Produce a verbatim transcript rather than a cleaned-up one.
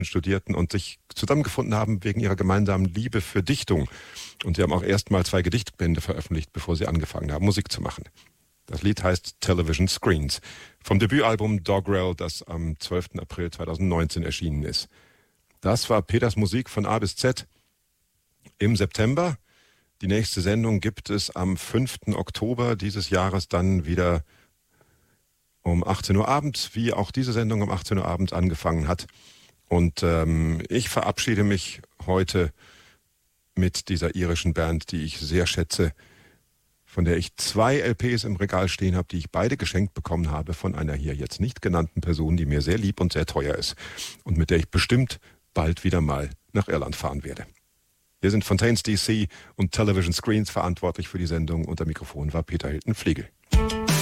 studierten und sich zusammengefunden haben wegen ihrer gemeinsamen Liebe für Dichtung. Und sie haben auch erst mal zwei Gedichtbände veröffentlicht, bevor sie angefangen haben, Musik zu machen. Das Lied heißt Television Screens, vom Debütalbum Dogrel, das am zwölften April zweitausendneunzehn erschienen ist. Das war Peters Musik von A bis Z im September. Die nächste Sendung gibt es am fünften Oktober dieses Jahres dann wieder um achtzehn Uhr abends, wie auch diese Sendung um achtzehn Uhr abends angefangen hat. Und ähm, ich verabschiede mich heute mit dieser irischen Band, die ich sehr schätze, von der ich zwei L Ps im Regal stehen habe, die ich beide geschenkt bekommen habe von einer hier jetzt nicht genannten Person, die mir sehr lieb und sehr teuer ist und mit der ich bestimmt bald wieder mal nach Irland fahren werde. Wir sind Fontaines D C und Television Screens verantwortlich für die Sendung. Unter Mikrofon war Peter Hilton-Flegel.